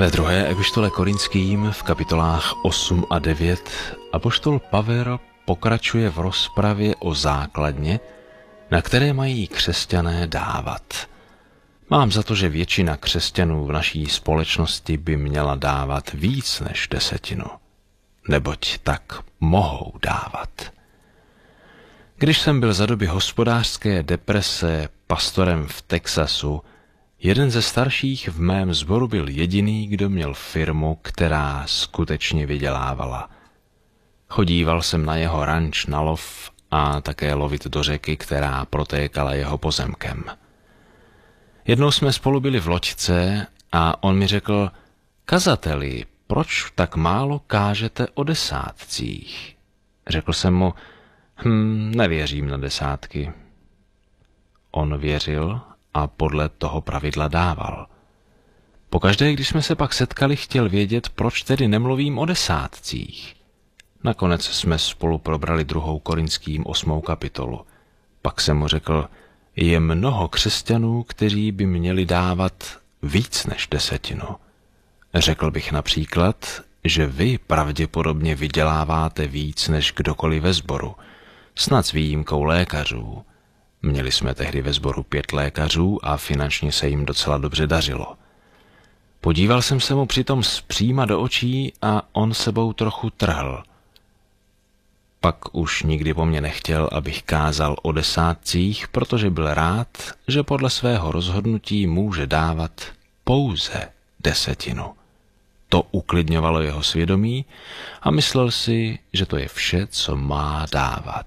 Ve druhé epištole Korinským v kapitolách 8 a 9 apoštol Pavel pokračuje v rozpravě o základně, na které mají křesťané dávat. Mám za to, že většina křesťanů v naší společnosti by měla dávat víc než 10, neboť tak mohou dávat. Když jsem byl za doby hospodářské deprese pastorem v Texasu, jeden ze starších v mém sboru byl jediný, kdo měl firmu, která skutečně vydělávala. Chodíval jsem na jeho ranč na lov a také lovit do řeky, která protékala jeho pozemkem. Jednou jsme spolu byli v loďce a on mi řekl: kazateli, proč tak málo kážete o desátcích? Řekl jsem mu: nevěřím na desátky. On věřil a podle toho pravidla dával. Pokaždé, když jsme se pak setkali, chtěl vědět, proč tedy nemluvím o desátcích. Nakonec jsme spolu probrali 2. Korinským 8. kapitolu. Pak jsem mu řekl: je mnoho křesťanů, kteří by měli dávat víc než 10. Řekl bych například, že vy pravděpodobně vyděláváte víc než kdokoliv ve sboru, snad s výjimkou lékařů. Měli jsme tehdy ve sboru 5 lékařů a finančně se jim docela dobře dařilo. Podíval jsem se mu přitom zpříma do očí a on sebou trochu trhl. Pak už nikdy po mně nechtěl, abych kázal o desátcích, protože byl rád, že podle svého rozhodnutí může dávat pouze 10. To uklidňovalo jeho svědomí a myslel si, že to je vše, co má dávat.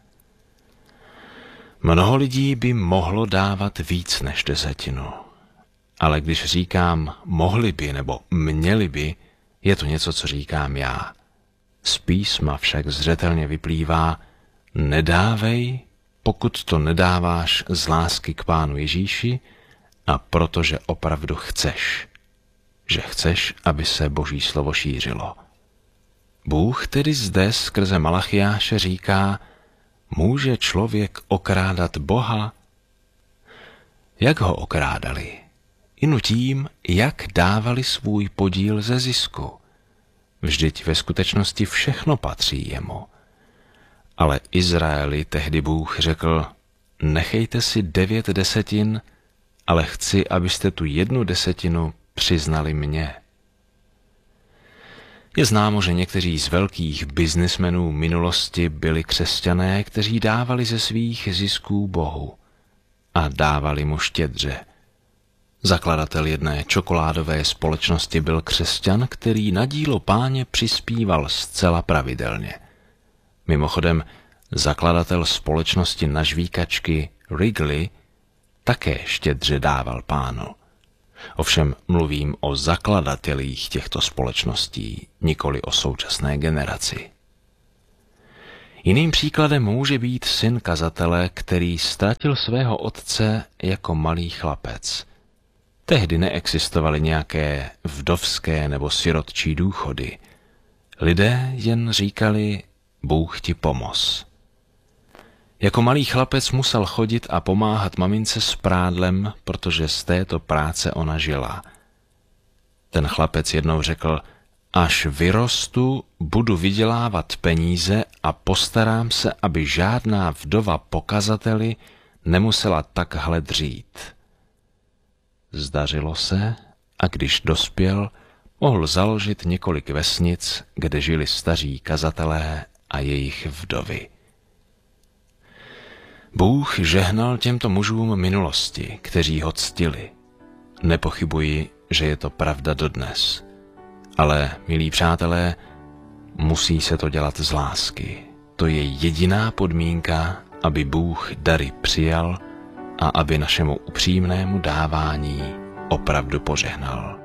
Mnoho lidí by mohlo dávat víc než 10, ale když říkám mohli by nebo měli by, je to něco, co říkám já. Z písma však zřetelně vyplývá: nedávej, pokud to nedáváš z lásky k Pánu Ježíši a protože opravdu chceš, že chceš, aby se Boží slovo šířilo. Bůh tedy zde skrze Malachiáše říká: může člověk okrádat Boha? Jak ho okrádali? Inu tím, jak dávali svůj podíl ze zisku. Vždyť ve skutečnosti všechno patří jemu. Ale Izraeli tehdy Bůh řekl: nechejte si 9 desetin, ale chci, abyste tu 1 desetinu přiznali mně. Je známo, že někteří z velkých biznismenů minulosti byli křesťané, kteří dávali ze svých zisků Bohu a dávali mu štědře. Zakladatel jedné čokoládové společnosti byl křesťan, který na dílo Páně přispíval zcela pravidelně. Mimochodem, zakladatel společnosti na žvíkačky Wrigley také štědře dával Pánu. Ovšem mluvím o zakladatelích těchto společností, nikoli o současné generaci. Jiným příkladem může být syn kazatele, který ztratil svého otce jako malý chlapec. Tehdy neexistovaly nějaké vdovské nebo sirotčí důchody. Lidé jen říkali: Bůh ti pomoz. Jako malý chlapec musel chodit a pomáhat mamince s prádlem, protože z této práce ona žila. Ten chlapec jednou řekl: až vyrostu, budu vydělávat peníze a postarám se, aby žádná vdova po kazateli nemusela takhle dřít. Zdařilo se a když dospěl, mohl založit několik vesnic, kde žili staří kazatelé a jejich vdovy. Bůh žehnal těmto mužům minulosti, kteří ho ctili. Nepochybuji, že je to pravda dodnes. Ale, milí přátelé, musí se to dělat z lásky. To je jediná podmínka, aby Bůh dary přijal a aby našemu upřímnému dávání opravdu požehnal.